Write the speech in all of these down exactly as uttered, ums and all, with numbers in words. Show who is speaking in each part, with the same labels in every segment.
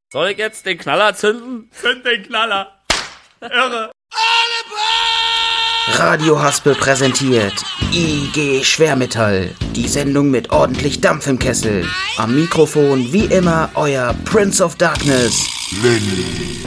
Speaker 1: Soll ich jetzt den Knaller zünden? Zünd den Knaller. Irre.
Speaker 2: Radio Haspel präsentiert I G Schwermetall, die Sendung mit ordentlich Dampf im Kessel. Am Mikrofon wie immer euer Prince of Darkness, Lenny.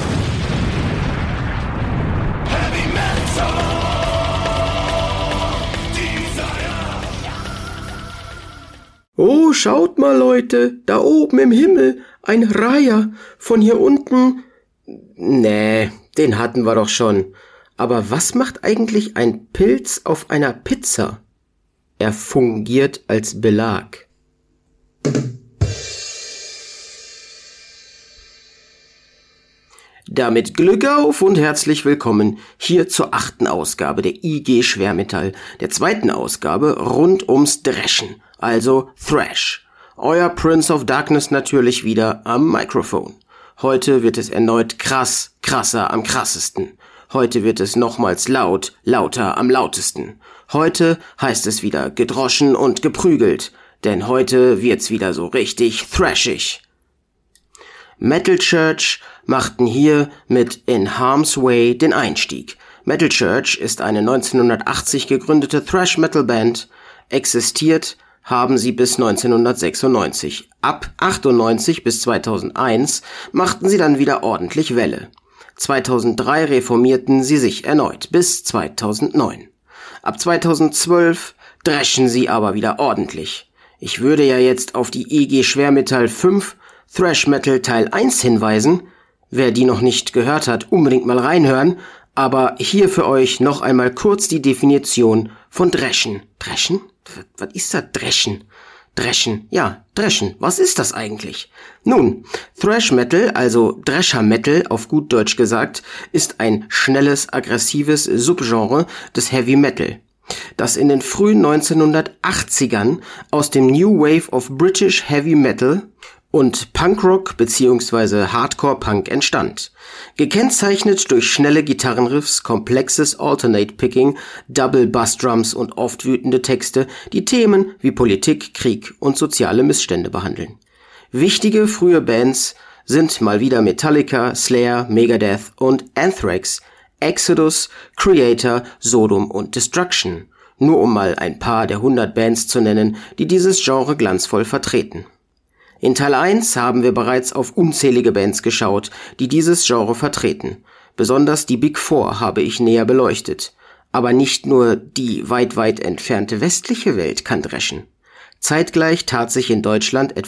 Speaker 3: Oh, schaut mal, Leute, da oben im Himmel, ein Reiher, von hier unten... Nee, den hatten wir doch schon. Aber was macht eigentlich ein Pilz auf einer Pizza? Er fungiert als Belag. Damit Glück auf und herzlich willkommen hier zur achten Ausgabe der I G Schwermetall, der zweiten Ausgabe rund ums Dreschen, also Thrash. Euer Prince of Darkness natürlich wieder am Mikrofon. Heute wird es erneut krass, krasser am krassesten. Heute wird es nochmals laut, lauter am lautesten. Heute heißt es wieder gedroschen und geprügelt, denn heute wird's wieder so richtig thrashig. Metal Church machten hier mit In Harm's Way den Einstieg. Metal Church ist eine neunzehnhundertachtzig gegründete Thrash-Metal-Band. Existiert haben sie bis neunzehnhundertsechsundneunzig. Ab achtundneunzig bis zweitausendeins machten sie dann wieder ordentlich Welle. zweitausenddrei reformierten sie sich erneut bis zweitausendneun. Ab zweitausendzwölf dreschen sie aber wieder ordentlich. Ich würde ja jetzt auf die I G Schwermetall fünf Thrash Metal Teil eins hinweisen. Wer die noch nicht gehört hat, unbedingt mal reinhören. Aber hier für euch noch einmal kurz die Definition von Dreschen. Dreschen? Was ist das Dreschen? Dreschen, ja, Dreschen. Was ist das eigentlich? Nun, Thrash Metal, also Drescher Metal auf gut Deutsch gesagt, ist ein schnelles, aggressives Subgenre des Heavy Metal, das in den frühen neunzehnhundertachtzigern aus dem New Wave of British Heavy Metal und Punkrock bzw. Hardcore-Punk entstand. Gekennzeichnet durch schnelle Gitarrenriffs, komplexes Alternate-Picking, Double-Bass-Drums und oft wütende Texte, die Themen wie Politik, Krieg und soziale Missstände behandeln. Wichtige frühe Bands sind mal wieder Metallica, Slayer, Megadeth und Anthrax, Exodus, Creator, Sodom und Destruction. Nur um mal ein paar der hundert Bands zu nennen, die dieses Genre glanzvoll vertreten. In Teil eins haben wir bereits auf unzählige Bands geschaut, die dieses Genre vertreten. Besonders die Big Four habe ich näher beleuchtet. Aber nicht nur die weit, weit entfernte westliche Welt kann dreschen. Zeitgleich tat sich in Deutschland etwas